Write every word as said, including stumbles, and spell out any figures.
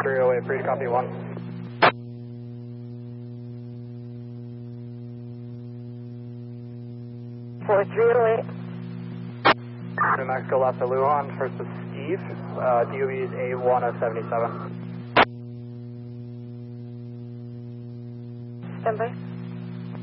three oh eight, free to copy one. four three oh eight. New Mexico left to Lujan, first is Steve, uh, D O B is A one of seventy-seven. Stand by.